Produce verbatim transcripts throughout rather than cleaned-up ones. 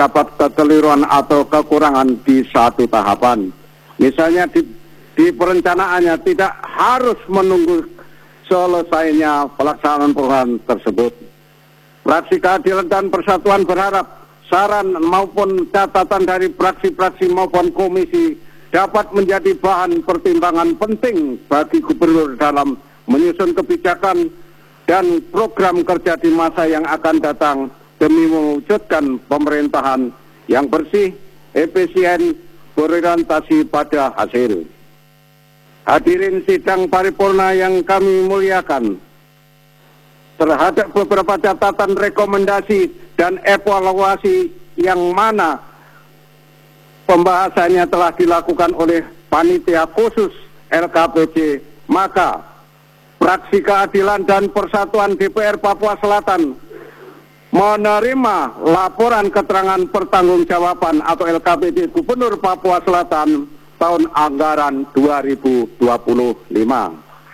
terdapat kekeliruan atau kekurangan di satu tahapan. Misalnya di, di perencanaannya tidak harus menunggu selesainya pelaksanaan program tersebut. Fraksi Keadilan dan Persatuan berharap saran maupun catatan dari fraksi-fraksi maupun komisi dapat menjadi bahan pertimbangan penting bagi gubernur dalam menyusun kebijakan dan program kerja di masa yang akan datang demi mewujudkan pemerintahan yang bersih, efisien, berorientasi pada hasil. Hadirin sidang paripurna yang kami muliakan, terhadap beberapa catatan, rekomendasi, dan evaluasi yang mana pembahasannya telah dilakukan oleh Panitia Khusus L K P J, maka Fraksi Keadilan dan Persatuan D P R Papua Selatan menerima laporan keterangan pertanggungjawaban atau L K P J Gubernur Papua Selatan tahun anggaran dua ribu dua puluh lima.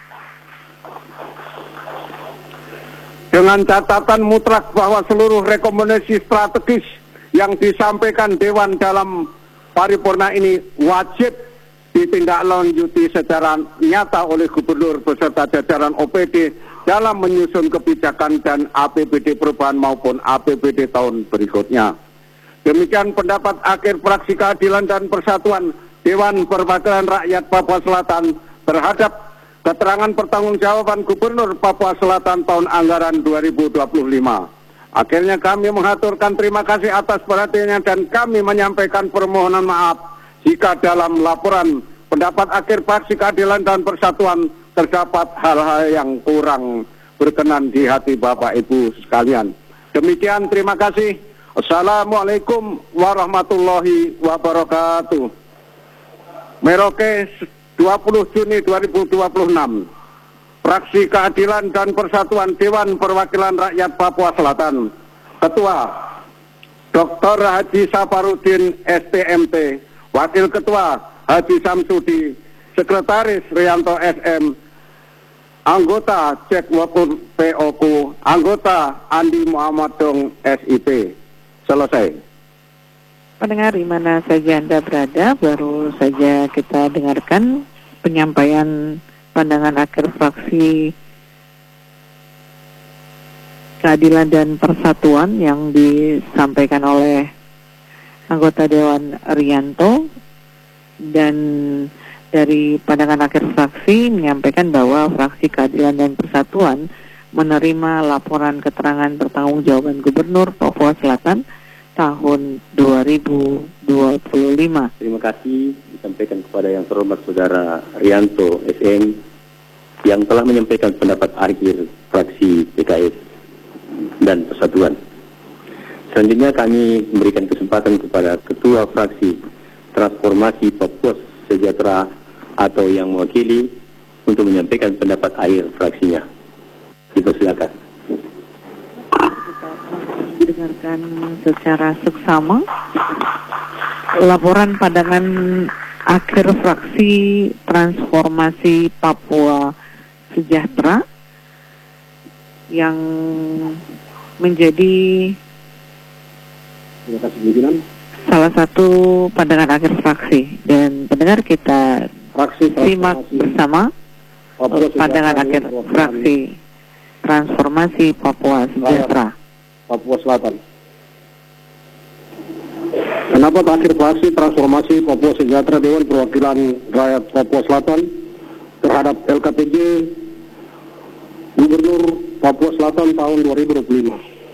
Dengan catatan mutlak bahwa seluruh rekomendasi strategis yang disampaikan Dewan dalam paripurna ini wajib ditindaklanjuti secara nyata oleh Gubernur beserta jajaran O P D dalam menyusun kebijakan dan A P B D perubahan maupun A P B D tahun berikutnya. Demikian pendapat akhir Fraksi Keadilan dan Persatuan Dewan Perwakilan Rakyat Papua Selatan terhadap keterangan pertanggungjawaban Gubernur Papua Selatan tahun anggaran dua ribu dua puluh lima. Akhirnya kami mengaturkan terima kasih atas perhatiannya dan kami menyampaikan permohonan maaf jika dalam laporan pendapat akhir Fraksi Keadilan dan Persatuan terdapat hal-hal yang kurang berkenan di hati Bapak Ibu sekalian. Demikian, terima kasih. Assalamualaikum warahmatullahi wabarakatuh. Merauke dua puluh Juni dua ribu dua puluh enam. Fraksi Keadilan dan Persatuan Dewan Perwakilan Rakyat Papua Selatan. Ketua Doktor Haji Saparudin S T M T, Wakil Ketua Haji Samsudi, Sekretaris Rianto S M, Anggota Cek Wapun P O K U, Anggota Andi Muhammad Dong S I P. Selesai. Pendengar di mana saja Anda berada, baru saja kita dengarkan penyampaian pandangan akhir Fraksi Keadilan dan Persatuan yang disampaikan oleh anggota Dewan Rianto, dan dari pandangan akhir fraksi menyampaikan bahwa Fraksi Keadilan dan Persatuan menerima laporan keterangan pertanggungjawaban Gubernur Papua Selatan tahun dua ribu dua puluh lima. Terima kasih disampaikan kepada yang terhormat Saudara Rianto S M yang telah menyampaikan pendapat akhir fraksi P K S dan Persatuan. Selanjutnya kami memberikan kesempatan kepada Ketua Fraksi Transformasi Papua Sejahtera atau yang mewakili untuk menyampaikan pendapat akhir fraksinya. Dipersilakan. Dengarkan secara seksama laporan pandangan akhir Fraksi Transformasi Papua Sejahtera yang menjadi salah satu pandangan akhir fraksi, dan pendengar kita fraksi simak bersama pandangan akhir Fraksi Transformasi Papua Sejahtera Papua Selatan. Pendapat akhir Fraksi Transformasi Papua Sejahtera Dewan Perwakilan Rakyat Papua Selatan terhadap L K P J Gubernur Papua Selatan tahun dua ribu dua puluh lima.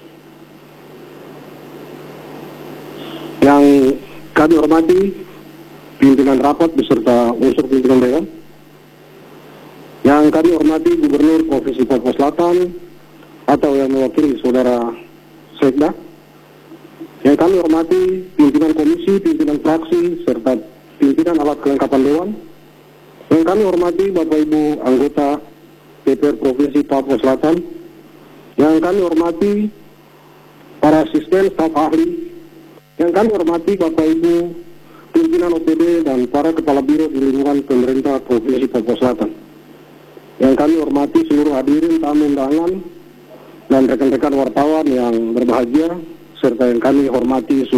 Yang kami hormati pimpinan rapat beserta unsur pimpinan dewan. Yang kami hormati Gubernur Provinsi Papua Selatan atau yang mewakili Saudara Sekda. Yang kami hormati pimpinan komisi, pimpinan fraksi, serta pimpinan alat kelengkapan dewan. Yang kami hormati Bapak Ibu anggota D P R Provinsi Papua Selatan. Yang kami hormati para asisten staf ahli. Yang kami hormati Bapak Ibu pimpinan O P D dan para kepala biro di lingkungan pemerintah Provinsi Papua Selatan. Yang kami hormati seluruh hadirin tamu undangan dan rekan-rekan wartawan yang berbahagia, serta yang kami hormati